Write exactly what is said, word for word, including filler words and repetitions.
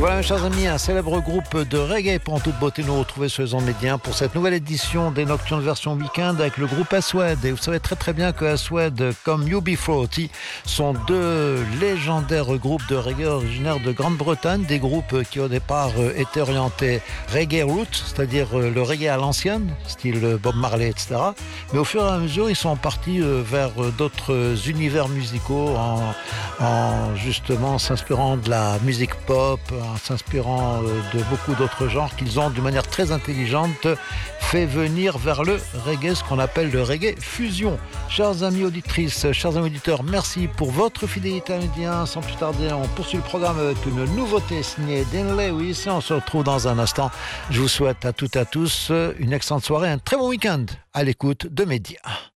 Voilà, mes chers amis, un célèbre groupe de reggae pour en toute beauté nous retrouver sur les ondes médias pour cette nouvelle édition des Nocturnes version week-end avec le groupe Aswad. Et vous savez très très bien que Aswad comme U B quarante sont deux légendaires groupes de reggae originaires de Grande-Bretagne, des groupes qui au départ étaient orientés reggae root, c'est-à-dire le reggae à l'ancienne, style Bob Marley, et cetera. Mais au fur et à mesure, ils sont partis vers d'autres univers musicaux en, en justement s'inspirant de la musique pop, en s'inspirant de beaucoup d'autres genres qu'ils ont d'une manière très intelligente fait venir vers le reggae, ce qu'on appelle le reggae fusion. Chers amis auditrices, chers amis auditeurs, merci pour votre fidélité à Média. Sans plus tarder, on poursuit le programme avec une nouveauté signée Dean Lewis et on se retrouve dans un instant. Je vous souhaite à toutes et à tous une excellente soirée, un très bon week-end à l'écoute de Média.